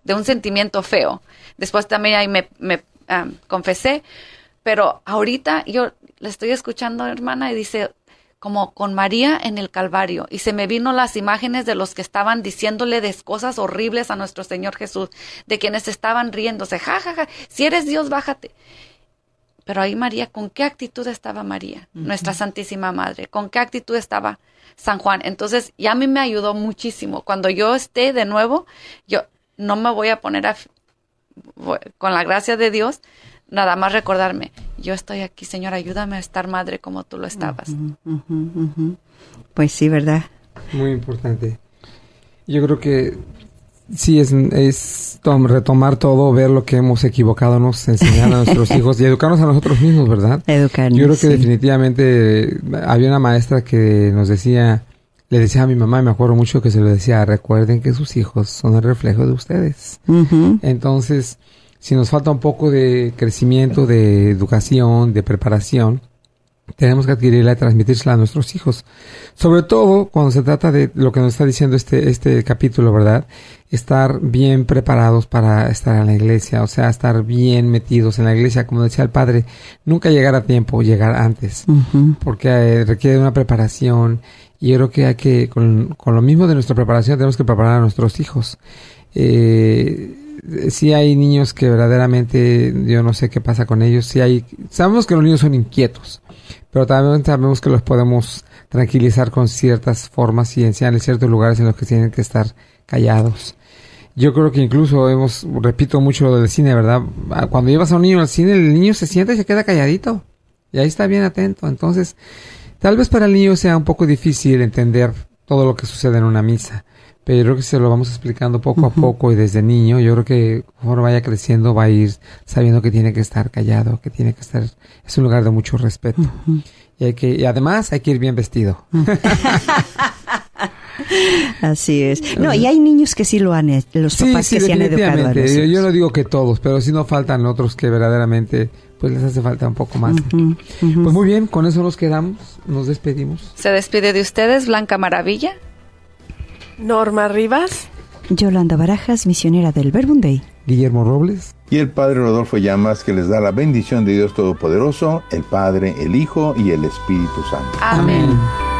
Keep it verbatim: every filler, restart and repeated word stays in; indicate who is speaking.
Speaker 1: de un sentimiento feo. Después también ahí me, me um, confesé, pero ahorita yo le estoy escuchando, hermana, y dice, como con María en el Calvario, y se me vino las imágenes de los que estaban diciéndole de cosas horribles a nuestro Señor Jesús, de quienes estaban riéndose, ja, ja, ja, si eres Dios, bájate. Pero ahí María, ¿con qué actitud estaba María, uh-huh. nuestra Santísima Madre? ¿Con qué actitud estaba San Juan? Entonces, ya a mí me ayudó muchísimo. Cuando yo esté de nuevo, yo no me voy a poner a, con la gracia de Dios, nada más recordarme, yo estoy aquí, Señor, ayúdame a estar madre como tú lo estabas.
Speaker 2: Uh-huh, uh-huh, uh-huh. Pues sí, ¿verdad?
Speaker 3: Muy importante. Yo creo que sí, es, es tom, retomar todo, ver lo que hemos equivocado, enseñar a nuestros hijos y educarnos a nosotros mismos, ¿verdad?
Speaker 2: Educarnos,
Speaker 3: Yo creo que
Speaker 2: sí.
Speaker 3: definitivamente había una maestra que nos decía, le decía a mi mamá, y me acuerdo mucho que se lo decía, recuerden que sus hijos son el reflejo de ustedes.
Speaker 2: Uh-huh.
Speaker 3: Entonces, si nos falta un poco de crecimiento, de educación, de preparación, tenemos que adquirirla y transmitírsela a nuestros hijos. Sobre todo cuando se trata de lo que nos está diciendo este, este capítulo, ¿verdad? Estar bien preparados para estar en la iglesia, o sea, estar bien metidos en la iglesia, como decía el padre, nunca llegar a tiempo, llegar antes, uh-huh. porque eh, requiere una preparación, y yo creo que hay que, con, con lo mismo de nuestra preparación, tenemos que preparar a nuestros hijos. Eh, sí hay niños que verdaderamente, yo no sé qué pasa con ellos, sí hay, sabemos que los niños son inquietos, pero también sabemos que los podemos tranquilizar con ciertas formas y enseñarles ciertos lugares en los que tienen que estar callados. Yo creo que incluso hemos, repito mucho lo del cine, ¿verdad? Cuando llevas a un niño al cine, el niño se sienta y se queda calladito, y ahí está bien atento. Entonces, tal vez para el niño sea un poco difícil entender todo lo que sucede en una misa, pero yo creo que si se lo vamos explicando poco uh-huh. a poco y desde niño, yo creo que conforme vaya creciendo va a ir sabiendo que tiene que estar callado, que tiene que estar, es un lugar de mucho respeto. Uh-huh. Y hay que, y además hay que ir bien vestido.
Speaker 2: Así es. No, y hay niños que sí lo han hecho, los papás
Speaker 3: sí,
Speaker 2: que
Speaker 3: sí,
Speaker 2: se han educado a los
Speaker 3: yo, yo no digo que todos, pero sí no faltan otros que verdaderamente pues les hace falta un poco más. Uh-huh, uh-huh. Pues muy bien, con eso nos quedamos, nos despedimos.
Speaker 1: Se despide de ustedes Blanca Maravilla,
Speaker 4: Norma Rivas,
Speaker 2: Yolanda Barajas, misionera del Verbum Dei,
Speaker 3: Guillermo Robles
Speaker 5: y el Padre Rodolfo Llamas, que les da la bendición de Dios Todopoderoso, el Padre, el Hijo y el Espíritu Santo.
Speaker 1: Amén. Amén.